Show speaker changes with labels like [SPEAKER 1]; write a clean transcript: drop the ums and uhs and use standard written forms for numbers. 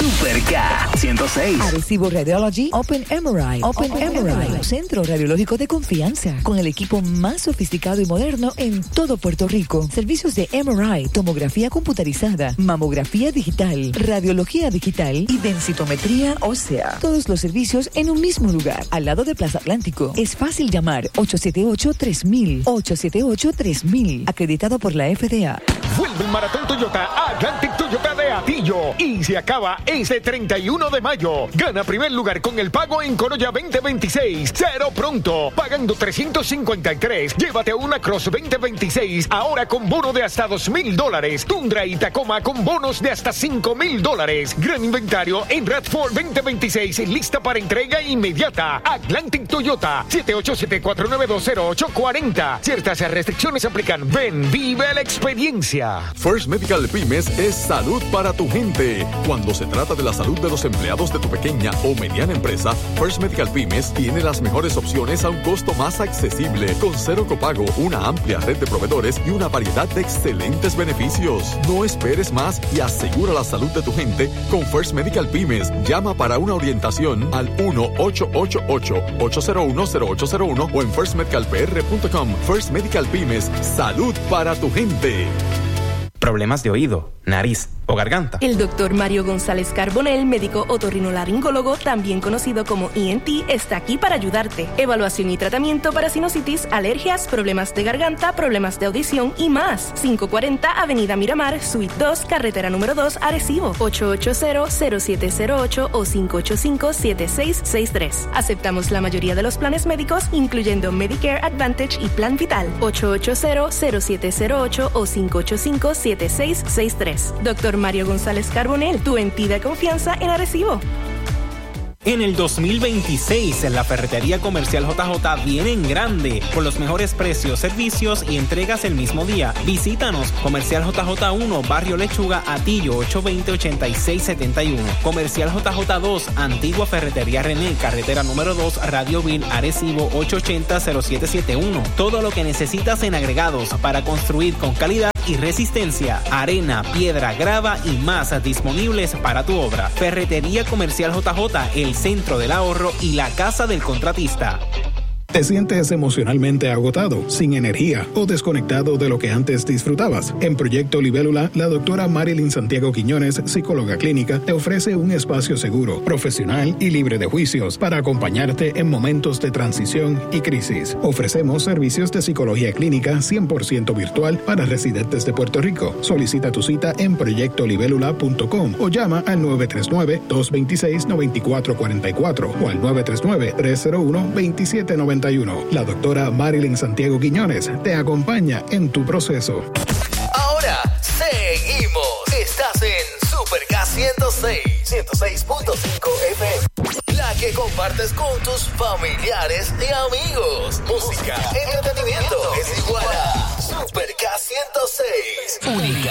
[SPEAKER 1] Super K 106.
[SPEAKER 2] Arecibo Radiology Open MRI. Centro radiológico de confianza, con el equipo más sofisticado y moderno en todo Puerto Rico. Servicios de MRI, tomografía computarizada, mamografía digital, radiología digital y densitometría ósea. Todos los servicios en un mismo lugar, al lado de Plaza Atlántico. Es fácil llamar 878-3000. 878-3000. Acreditado por la FDA.
[SPEAKER 3] Vuelve el Maratón Toyota a Atlantic Toyota de Atillo y se acaba este 31 de mayo. Gana primer lugar con el pago en Corolla 2026. Cero pronto. Pagando $353. Llévate una Cross 2026 ahora con bono de hasta $2,000. Tundra y Tacoma con bonos de hasta $5,000. Gran inventario en RAV4 2026. Lista para entrega inmediata. Atlantic Toyota. 787-492-0840. Ciertas restricciones aplican. Ven, vive la experiencia.
[SPEAKER 4] First Medical Pymes es salud para tu gente. Cuando se trata de la salud de los empleados de tu pequeña o mediana empresa, First Medical Pymes tiene las mejores opciones a un costo más accesible, con cero copago, una amplia red de proveedores y una variedad de excelentes beneficios. No esperes más y asegura la salud de tu gente con First Medical Pymes. Llama para una orientación al 1-888-801-0801 o en firstmedicalpr.com. First Medical Pymes, salud para tu gente.
[SPEAKER 5] Problemas de oído, nariz o garganta.
[SPEAKER 6] El doctor Mario González Carbonell, médico otorrinolaringólogo, también conocido como ENT, está aquí para ayudarte. Evaluación y tratamiento para sinusitis, alergias, problemas de garganta, problemas de audición y más. 540 Avenida Miramar, Suite 2, carretera número 2, Arecibo. 880-0708 o 585-7663. Aceptamos la mayoría de los planes médicos, incluyendo Medicare Advantage y Plan Vital. 880-0708 o 585-7663. Doctor Mario González Carbonell, tu entidad de confianza en Arecibo.
[SPEAKER 5] En el 2026, la Ferretería Comercial JJ viene en grande, con los mejores precios, servicios y entregas el mismo día. Visítanos, Comercial JJ 1, Barrio Lechuga, Atillo, 820-8671. Comercial JJ 2, Antigua Ferretería René, carretera número 2, Radio Vil, Arecibo, 880-0771. Todo lo que necesitas en agregados para construir con calidad y resistencia, arena, piedra, grava y más disponibles para tu obra. Ferretería Comercial JJ, el centro del ahorro y la casa del contratista.
[SPEAKER 7] ¿Te sientes emocionalmente agotado, sin energía o desconectado de lo que antes disfrutabas? En Proyecto Libélula, la doctora Marilyn Santiago Quiñones, psicóloga clínica, te ofrece un espacio seguro, profesional y libre de juicios para acompañarte en momentos de transición y crisis. Ofrecemos servicios de psicología clínica 100% virtual para residentes de Puerto Rico. Solicita tu cita en proyectolibélula.com o llama al 939-226-9444 o al 939-301-2790. La doctora Marilyn Santiago Quiñones te acompaña en tu proceso.
[SPEAKER 1] Ahora seguimos. Estás en Super K 106.5 FM. La que compartes con tus familiares y amigos. Música, entretenimiento. Es igual a Super K 106. Única.